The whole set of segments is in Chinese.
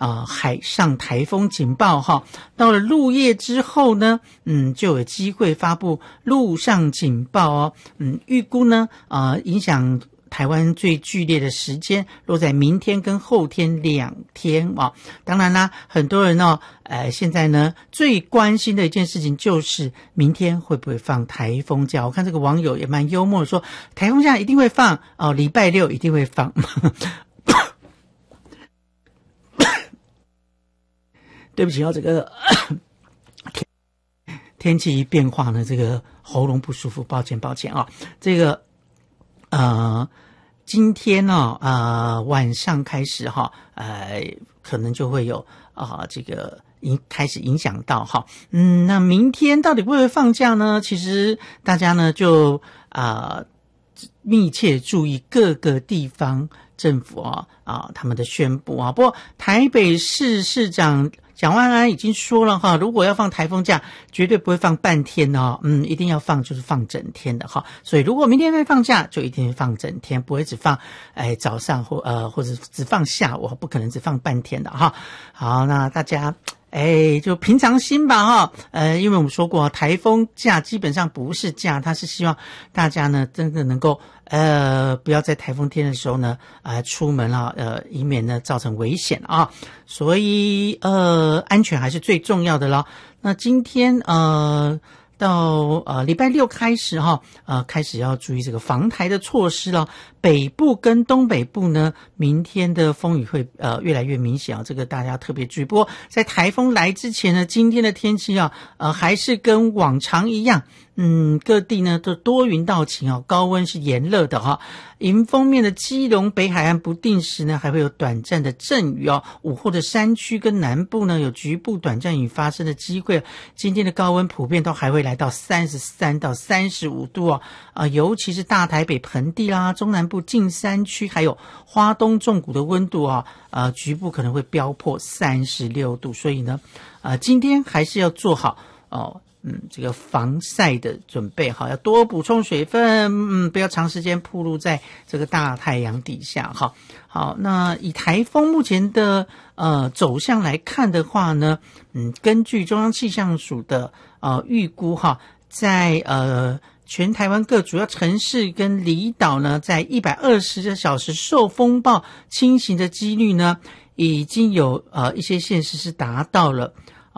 海上台风警报哈。到了入夜之后呢，就有机会发布陆上警报哦。预估呢，影响台湾最剧烈的时间落在明天跟后天2天啊。当然啦，很多人现在呢最关心的一件事情就是明天会不会放台风假。我看这个网友也蛮幽默的说，台风假一定会放哦，礼拜六一定会放。对不起这个天气一变化呢，这个喉咙不舒服，抱歉啊。这个今天晚上开始可能就会有这个开始影响到哈。那明天到底会不会放假呢？其实大家呢就密切注意各个地方政府他们的宣布啊。不过台北市市长蒋万安已经说了哈，如果要放台风假，绝对不会放半天哦，一定要放就是放整天的哈。所以如果明天会放假，就一定会放整天，不会只放早上或者只放下午，不可能只放半天的哈。好，那大家就平常心吧哈。因为我们说过，台风假基本上不是假，它是希望大家呢真的能够不要在台风天的时候呢出门以免呢造成危险啊。所以安全还是最重要的了。那今天到礼拜六开始开始要注意这个防台的措施了。北部跟东北部呢，明天的风雨会越来越明显这个大家特别注意。不过在台风来之前呢，今天的天气还是跟往常一样，各地呢都多云到晴高温是炎热的迎风面的基隆北海岸不定时呢还会有短暂的阵雨午后的山区跟南部呢有局部短暂雨发生的机会。今天的高温普遍都还会来到33到35度尤其是大台北盆地啦、中南部近山区还有花东纵谷的温度局部可能会飙破36度。所以呢今天还是要做好这个防晒的准备要多补充水分，不要长时间暴露在这个大太阳底下好，那以台风目前的走向来看的话呢，根据中央气象署的预估在全台湾各主要城市跟离岛呢，在120个小时受风暴侵袭的几率呢，已经有一些县市是达到了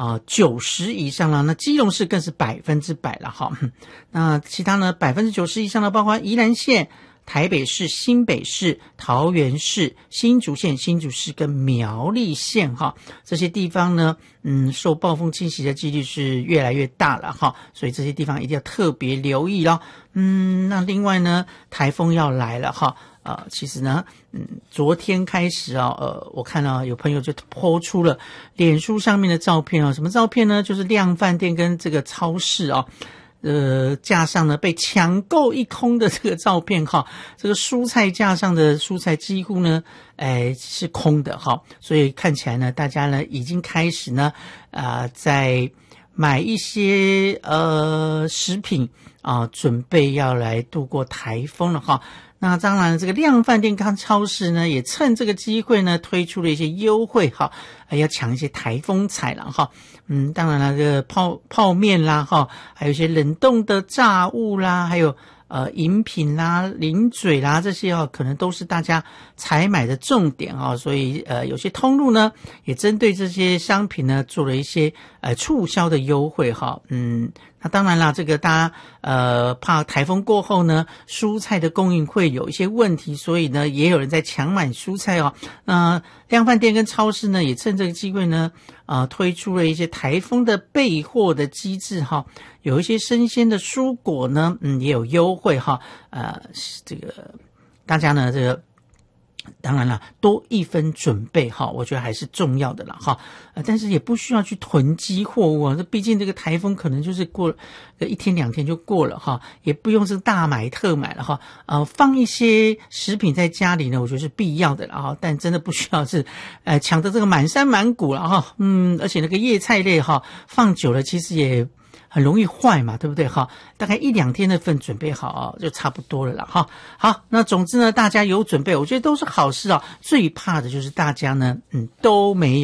90以上了。那基隆市更是100%了那其他呢90%以上的包括宜兰县、台北市、新北市、桃园市、新竹县、新竹市跟苗栗县这些地方呢受暴风侵袭的几率是越来越大了所以这些地方一定要特别留意咯。那另外呢台风要来了其实呢昨天开始我看到有朋友就 po 出了脸书上面的照片什么照片呢？就是量贩店跟这个超市架上呢被抢购一空的这个照片这个蔬菜架上的蔬菜几乎呢是空的所以看起来呢大家呢已经开始呢在买一些食品准备要来度过台风了那当然这个量贩店跟超市呢也趁这个机会呢推出了一些优惠要抢一些台风彩了当然了这个泡面啦还有一些冷冻的炸物啦，还有饮品啦、零嘴啦，这些可能都是大家采买的重点所以有些通路呢也针对这些商品呢做了一些促销的优惠那当然啦，这个大家怕台风过后呢蔬菜的供应会有一些问题，所以呢也有人在抢买蔬菜量贩店跟超市呢也趁这个机会呢推出了一些台风的备货的机制有一些生鲜的蔬果呢也有优惠这个大家呢这个当然了多一分准备我觉得还是重要的啦但是也不需要去囤积货物毕竟这个台风可能就是过了1天2天就过了也不用是大买特买了放一些食品在家里呢我觉得是必要的啦但真的不需要是抢得这个满山满谷了而且那个叶菜类放久了其实也很容易坏嘛，对不对大概1、2天的份准备好就差不多了啦好，那总之呢大家有准备我觉得都是好事最怕的就是大家呢都没有